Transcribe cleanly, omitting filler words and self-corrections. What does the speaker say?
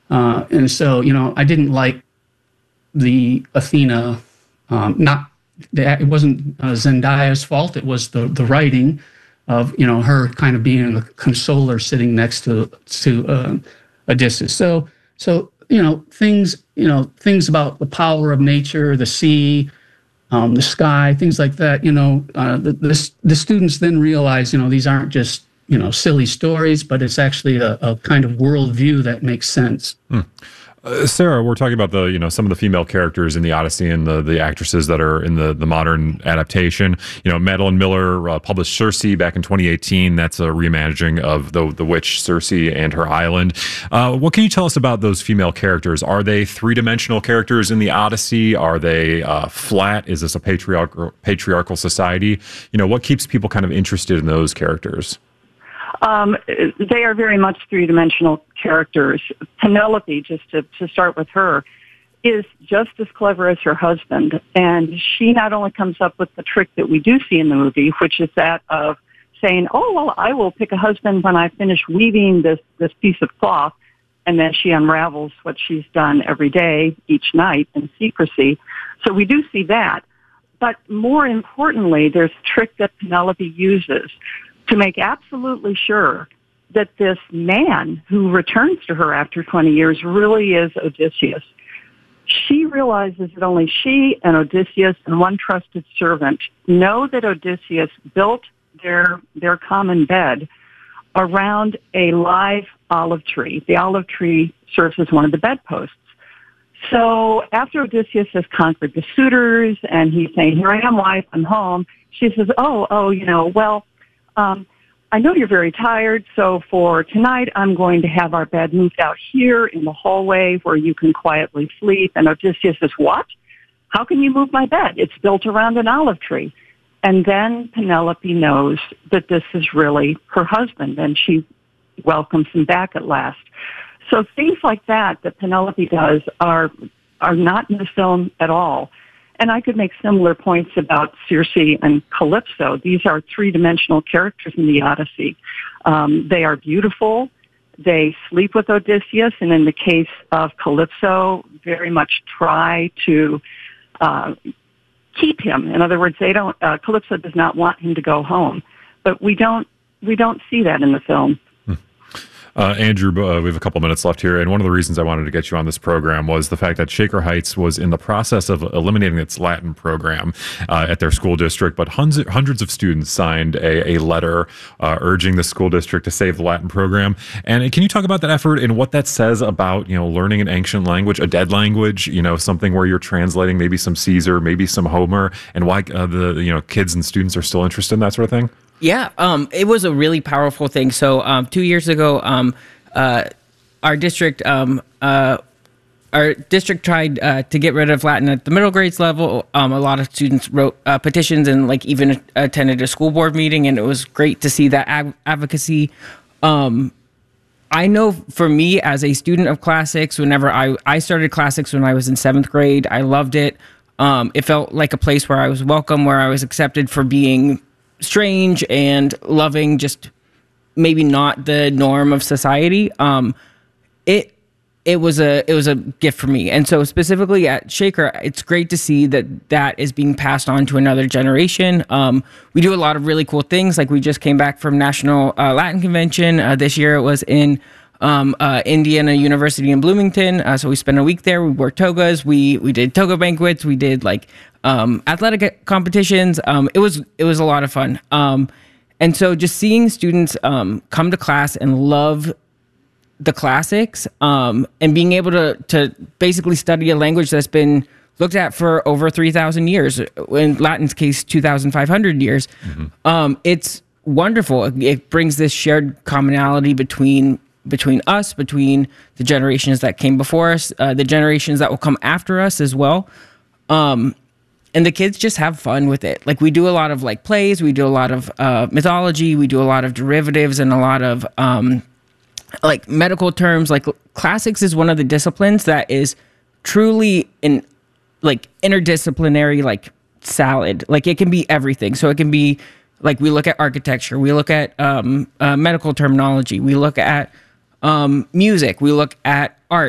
And so, I didn't like the Athena. Not that it wasn't Zendaya's fault. It was the writing of her kind of being a consoler sitting next to Odysseus. So things about the power of nature, the sea, the sky, things like that. The students then realize these aren't just silly stories, but it's actually a kind of worldview that makes sense. Sarah, we're talking about the some of the female characters in the Odyssey and the actresses that are in the modern adaptation. Madeline Miller published Circe back in 2018. That's a reimagining of the witch Circe and her island. What can you tell us about those female characters? Are they three-dimensional characters in the Odyssey? Are they flat? Is this a patriarchal society? What keeps people kind of interested in those characters? They are very much three-dimensional characters. Penelope, just to start with her, is just as clever as her husband. And she not only comes up with the trick that we do see in the movie, which is that of saying, oh, well, I will pick a husband when I finish weaving this piece of cloth. And then she unravels what she's done every day, each night, in secrecy. So we do see that. But more importantly, there's a trick that Penelope uses to make absolutely sure that this man who returns to her after 20 years really is Odysseus. She realizes that only she and Odysseus and one trusted servant know that Odysseus built their common bed around a live olive tree. The olive tree serves as one of the bedposts. So after Odysseus has conquered the suitors and he's saying, here I am, wife, I'm home, she says, I know you're very tired, so for tonight I'm going to have our bed moved out here in the hallway where you can quietly sleep. And Odysseus says, what? How can you move my bed? It's built around an olive tree. And then Penelope knows that this is really her husband, and she welcomes him back at last. So things like that Penelope does are not in the film at all. And I could make similar points about Circe and Calypso. These are three-dimensional characters in the Odyssey. They are beautiful. They sleep with Odysseus, and in the case of Calypso, very much try to keep him. In other words, Calypso does not want him to go home. But we don't see that in the film. Andrew, we have a couple minutes left here, and one of the reasons I wanted to get you on this program was the fact that Shaker Heights was in the process of eliminating its Latin program at their school district, but hundreds of students signed a letter urging the school district to save the Latin program. And can you talk about that effort and what that says about learning an ancient language, a dead language, something where you're translating maybe some Caesar, maybe some Homer, and why the kids and students are still interested in that sort of thing? Yeah, it was a really powerful thing. So 2 years ago, our district tried to get rid of Latin at the middle grades level. A lot of students wrote petitions and even attended a school board meeting, and it was great to see that advocacy. I know for me as a student of classics, whenever I started classics when I was in 7th grade, I loved it. It felt like a place where I was welcome, where I was accepted for being strange and loving, just maybe not the norm of society. It was a gift for me. And so specifically at Shaker, it's great to see that is being passed on to another generation. We do a lot of really cool things. Like we just came back from National Latin Convention. This year it was in Indiana University in Bloomington. So we spent a week there. We wore togas. We did toga banquets. We did athletic competitions. It was a lot of fun. And so just seeing students come to class and love the classics and being able to basically study a language that's been looked at for over 3,000 years, in Latin's case, 2,500 years. Mm-hmm. It's wonderful. It brings this shared commonality between us, between the generations that came before us, the generations that will come after us as well. And the kids just have fun with it. We do a lot of plays, we do a lot of mythology, we do a lot of derivatives and a lot of medical terms. Classics is one of the disciplines that is truly interdisciplinary, salad. It can be everything. So it can be we look at architecture, we look at medical terminology, we look at music, we look at art.